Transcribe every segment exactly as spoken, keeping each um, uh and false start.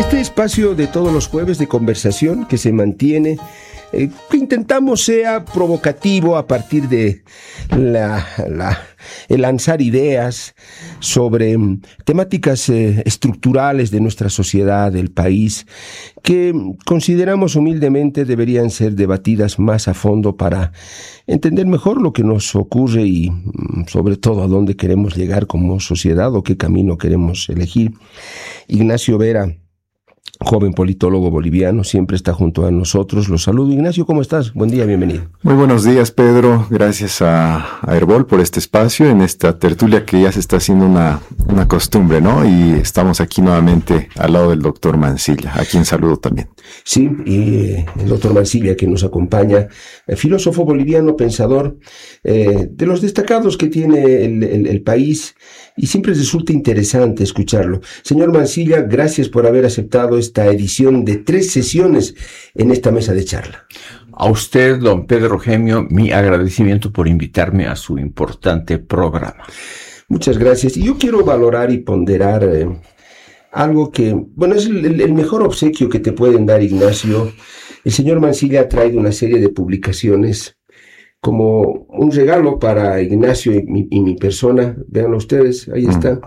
Este espacio de todos los jueves de conversación que se mantiene, eh, que intentamos sea provocativo a partir de la, la, el lanzar ideas sobre um, temáticas eh, estructurales de nuestra sociedad, del país, que consideramos humildemente deberían ser debatidas más a fondo para entender mejor lo que nos ocurre y sobre todo a dónde queremos llegar como sociedad o qué camino queremos elegir. Ignacio Vera, joven politólogo boliviano, siempre está junto a nosotros. Los saludo. Ignacio, ¿cómo estás? Buen día, bienvenido. Muy buenos días, Pedro. Gracias a, a Herbol por este espacio, en esta tertulia que ya se está haciendo una, una costumbre, ¿no? Y estamos aquí nuevamente al lado del doctor Mancilla, a quien saludo también. Sí, y el doctor Mancilla que nos acompaña, eh, filósofo boliviano, pensador, eh, de los destacados que tiene el, el, el país, y siempre resulta interesante escucharlo. Señor Mancilla, gracias por haber aceptado esta edición de tres sesiones en esta mesa de charla. A usted, don Pedro Gemio, mi agradecimiento por invitarme a su importante programa. Muchas gracias. Y yo quiero valorar y ponderar eh, algo que, bueno, es el, el mejor obsequio que te pueden dar, Ignacio. El señor Mancilla ha traído una serie de publicaciones como un regalo para Ignacio y mi, y mi persona. Véanlo ustedes, ahí está.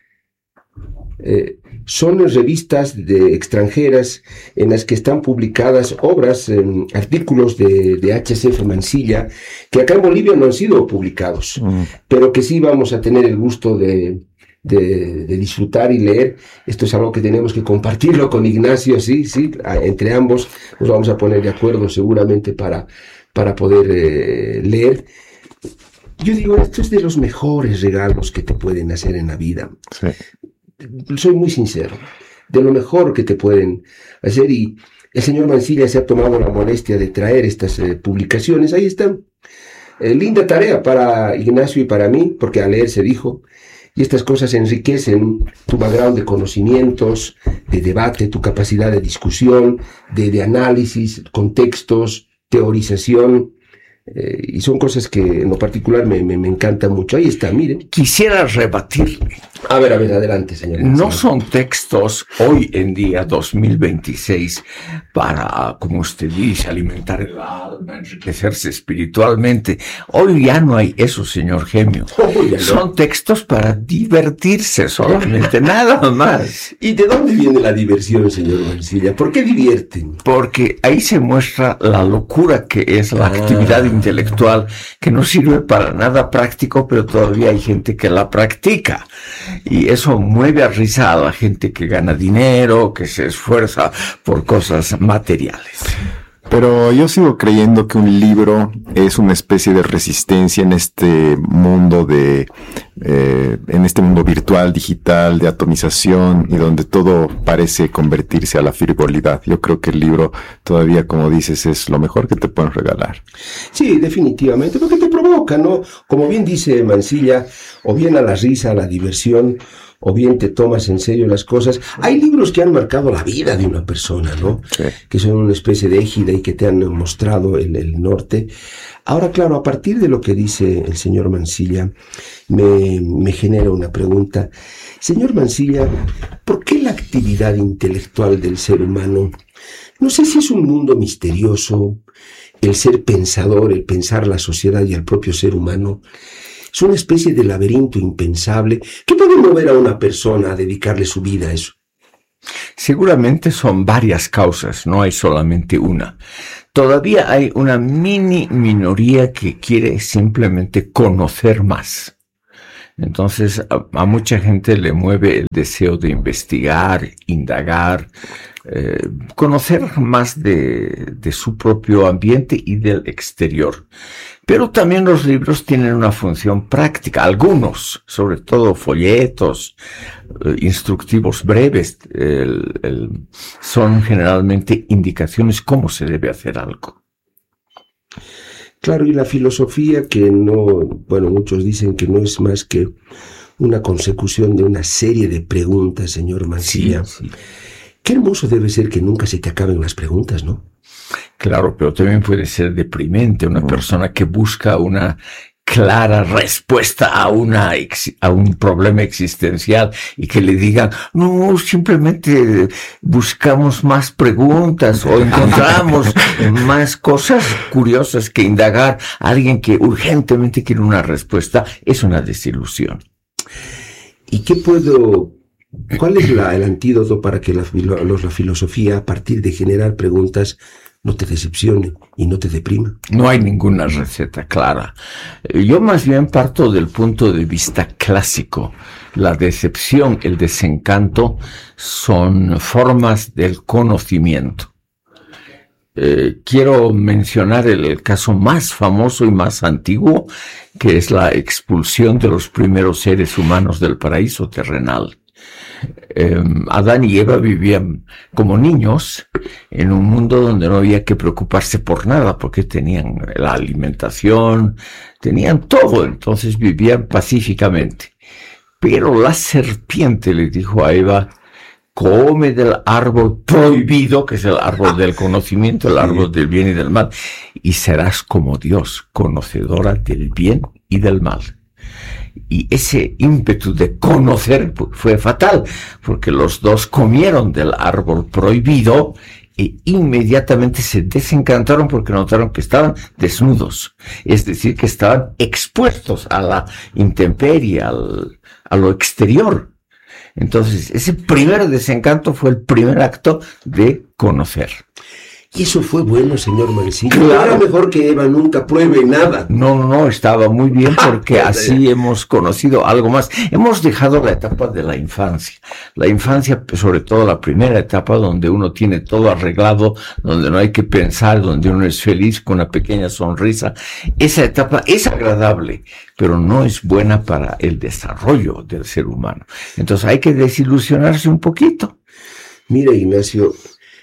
Eh, son revistas de extranjeras en las que están publicadas obras, eh, artículos de, de H C F Mancilla, que acá en Bolivia no han sido publicados, mm. pero que sí vamos a tener el gusto de, de, de disfrutar y leer. Esto es algo que tenemos que compartirlo con Ignacio, sí, sí, entre ambos nos vamos a poner de acuerdo seguramente para, para poder eh, leer. Yo digo, esto es de los mejores regalos que te pueden hacer en la vida. Sí. Soy muy sincero, de lo mejor que te pueden hacer, y el señor Mancilla se ha tomado la molestia de traer estas eh, publicaciones. Ahí están. Eh, linda tarea para Ignacio y para mí, porque a leer se dijo, y estas cosas enriquecen tu background de conocimientos, de debate, tu capacidad de discusión, de, de análisis, contextos, teorización. Eh, y son cosas que en lo particular me, me, me encantan mucho. Ahí está, miren. Quisiera rebatirle. A ver, a ver, adelante, señor. No son textos hoy en día, dos mil veintiséis, para, como usted dice, alimentar el alma, enriquecerse espiritualmente. Hoy ya no hay eso, señor Gemio. Oh, no. Son textos para divertirse solamente, nada más. ¿Y de dónde viene la diversión, señor Mancilla? ¿Por qué divierten? Porque ahí se muestra la locura que es la ah. actividad intelectual, que no sirve para nada práctico, pero todavía hay gente que la practica. Y eso mueve a risa a la gente que gana dinero, que se esfuerza por cosas materiales. Pero yo sigo creyendo que un libro es una especie de resistencia en este mundo de, eh, en este mundo virtual, digital, de atomización, y donde todo parece convertirse a la frivolidad. Yo creo que el libro todavía, como dices, es lo mejor que te pueden regalar. Sí, definitivamente, porque te provoca, ¿no? Como bien dice Mancilla, o bien a la risa, a la diversión, o bien te tomas en serio las cosas. Hay libros que han marcado la vida de una persona, ¿no? Sí. Que son una especie de égida y que te han mostrado el, el norte. Ahora, claro, a partir de lo que dice el señor Mancilla, me, me genera una pregunta. Señor Mancilla, ¿por qué la actividad intelectual del ser humano? No sé si es un mundo misterioso, el ser pensador, el pensar la sociedad y al propio ser humano. Es una especie de laberinto impensable. ¿Qué puede mover a una persona a dedicarle su vida a eso? Seguramente son varias causas, no hay solamente una. Todavía hay una mini minoría que quiere simplemente conocer más. Entonces, a, a mucha gente le mueve el deseo de investigar, indagar, eh, conocer más de, de su propio ambiente y del exterior. Pero también los libros tienen una función práctica, algunos, sobre todo folletos, eh, instructivos breves, el, el, son generalmente indicaciones cómo se debe hacer algo. Claro, y la filosofía, que no, bueno, muchos dicen que no es más que una consecución de una serie de preguntas, señor Mancilla. Sí, sí. Qué hermoso debe ser que nunca se te acaben las preguntas, ¿no? Claro, pero también puede ser deprimente una persona que busca una clara respuesta a una a un problema existencial y que le digan, no, simplemente buscamos más preguntas o encontramos más cosas curiosas que indagar. Alguien que urgentemente quiere una respuesta es una desilusión. ¿Y qué puedo, cuál es la, el antídoto para que la, la filosofía, a partir de generar preguntas, no te decepcione y no te deprima? No hay ninguna receta clara. Yo más bien parto del punto de vista clásico. La decepción, el desencanto son formas del conocimiento. Eh, quiero mencionar el, el caso más famoso y más antiguo, que es la expulsión de los primeros seres humanos del paraíso terrenal. Eh, Adán y Eva vivían como niños en un mundo donde no había que preocuparse por nada, porque tenían la alimentación, tenían todo, entonces vivían pacíficamente. Pero la serpiente le dijo a Eva, come del árbol prohibido, que es el árbol del conocimiento, el árbol del bien y del mal, y serás como Dios, conocedora del bien y del mal. Y ese ímpetu de conocer fue fatal, porque los dos comieron del árbol prohibido e inmediatamente se desencantaron porque notaron que estaban desnudos, es decir, que estaban expuestos a la intemperie, al, a lo exterior. Entonces, ese primer desencanto fue el primer acto de conocer. Y eso fue bueno, señor Mancilla. Claro. Era mejor que Eva nunca pruebe nada. No, no, no, estaba muy bien porque así hemos conocido algo más. Hemos dejado la etapa de la infancia. La infancia, sobre todo la primera etapa, donde uno tiene todo arreglado, donde no hay que pensar, donde uno es feliz con una pequeña sonrisa. Esa etapa es agradable, pero no es buena para el desarrollo del ser humano. Entonces hay que desilusionarse un poquito. Mira, Ignacio,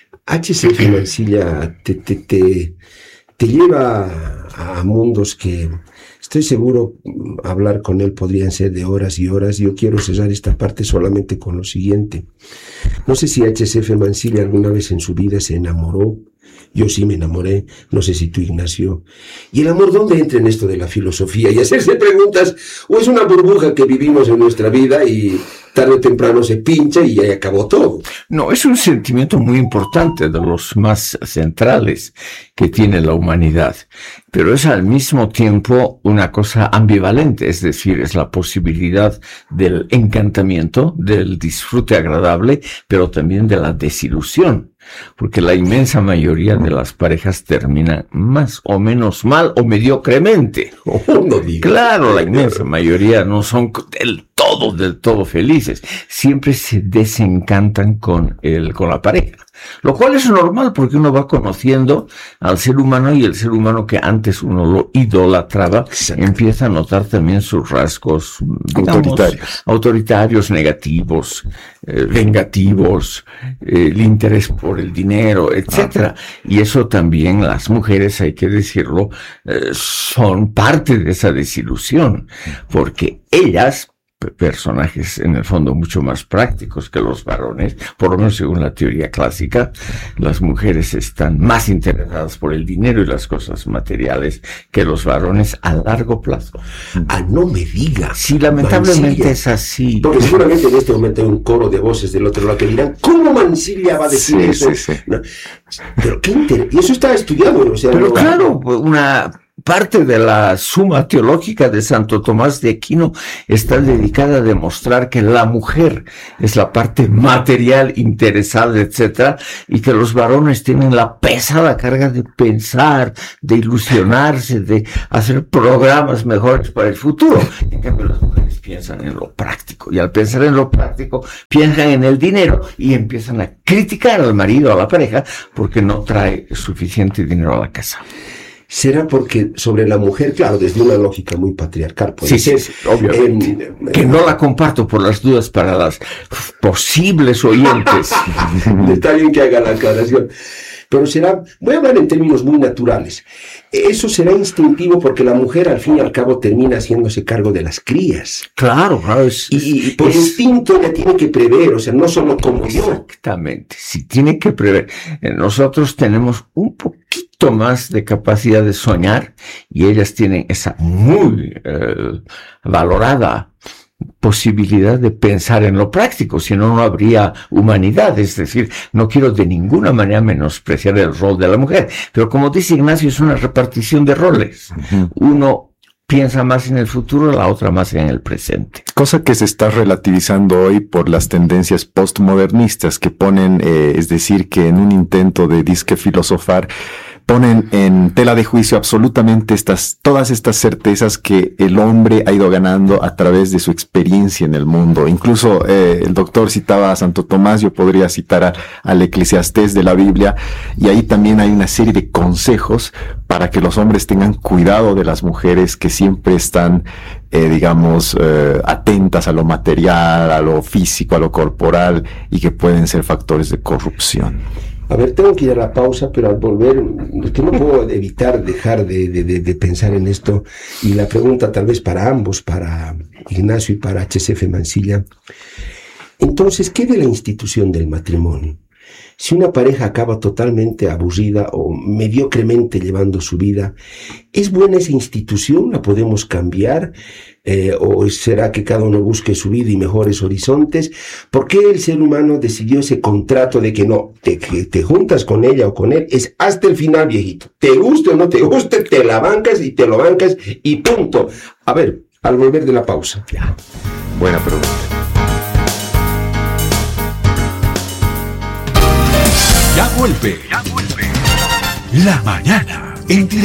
H C F Mancilla te, te, te, te lleva a, a mundos que estoy seguro hablar con él podrían ser de horas y horas. Yo quiero cerrar esta parte solamente con lo siguiente. No sé si H C F Mancilla alguna vez en su vida se enamoró. Yo sí me enamoré, no sé si tú, Ignacio. ¿Y el amor dónde entra en esto de la filosofía? Y hacerse preguntas, o es una burbuja que vivimos en nuestra vida y tarde o temprano se pincha y ahí acabó todo. No, es un sentimiento muy importante, de los más centrales que tiene la humanidad, pero es al mismo tiempo una cosa ambivalente, es decir, es la posibilidad del encantamiento, del disfrute agradable, pero también de la desilusión. Porque la inmensa mayoría de las parejas terminan más o menos mal o mediocremente. Oh, no digas. Claro, la inmensa mayoría no son del todo, del todo felices. Siempre se desencantan con el, con la pareja. Lo cual es normal porque uno va conociendo al ser humano y el ser humano que antes uno lo idolatraba, empieza a notar también sus rasgos, digamos, autoritarios, autoritarios negativos, eh, vengativos, eh, el interés por el dinero, etcétera. Y eso también las mujeres, hay que decirlo, eh, son parte de esa desilusión, porque ellas, personajes en el fondo mucho más prácticos que los varones, por lo menos según la teoría clásica, las mujeres están más interesadas por el dinero y las cosas materiales que los varones a largo plazo. Ah, no me digas. Sí, lamentablemente Mancilla es así. Porque seguramente en este momento hay un coro de voces del otro lado que dirán, ¿cómo Mancilla va a decir sí, eso? Sí, sí. No. Pero qué inter... Y eso está estudiado, o sea, pero no... claro, una parte de la Suma Teológica de Santo Tomás de Aquino está dedicada a demostrar que la mujer es la parte material, interesada, etcétera, y que los varones tienen la pesada carga de pensar, de ilusionarse, de hacer programas mejores para el futuro. En cambio, las mujeres piensan en lo práctico, y al pensar en lo práctico, piensan en el dinero y empiezan a criticar al marido, a la pareja, porque no trae suficiente dinero a la casa. ¿Será porque sobre la mujer, claro, desde una lógica muy patriarcal? Sí, sí, sí, obviamente. Eh, que no la comparto por las dudas para las posibles oyentes. Está bien que haga la aclaración. Pero será, voy a hablar en términos muy naturales. Eso será instintivo porque la mujer al fin y al cabo termina haciéndose cargo de las crías. Claro, claro. Es, y, y por es, instinto ella tiene que prever, o sea, no solo como yo. Exactamente, sí, tiene que prever. Nosotros tenemos un poquito poquito más de capacidad de soñar, y ellas tienen esa muy eh, valorada posibilidad de pensar en lo práctico, si no, no habría humanidad. Es decir, no quiero de ninguna manera menospreciar el rol de la mujer, pero como dice Ignacio, es una repartición de roles. Uh-huh. Uno piensa más en el futuro, la otra más en el presente. Cosa que se está relativizando hoy por las tendencias postmodernistas que ponen, eh, es decir, que en un intento de disque filosofar, ponen en tela de juicio absolutamente estas, todas estas certezas que el hombre ha ido ganando a través de su experiencia en el mundo. Incluso eh, el doctor citaba a Santo Tomás, yo podría citar a, al Eclesiastés de la Biblia, y ahí también hay una serie de consejos para que los hombres tengan cuidado de las mujeres que siempre están, eh, digamos, eh, atentas a lo material, a lo físico, a lo corporal, y que pueden ser factores de corrupción. A ver, tengo que ir a la pausa, pero al volver, es que no puedo evitar dejar de, de, de, de pensar en esto, y la pregunta tal vez para ambos, para Ignacio y para H C F Mansilla. Entonces, ¿qué de la institución del matrimonio? Si una pareja acaba totalmente aburrida o mediocremente llevando su vida, ¿es buena esa institución? ¿La podemos cambiar? Eh, ¿O será que cada uno busque su vida y mejores horizontes? ¿Por qué el ser humano decidió ese contrato de que no, te, que te juntas con ella o con él, es hasta el final, viejito? Te guste o no te guste, te la bancas y te lo bancas y punto. A ver, al volver de la pausa. Ya. Buena pregunta. Ya vuelve, ya vuelve. La mañana en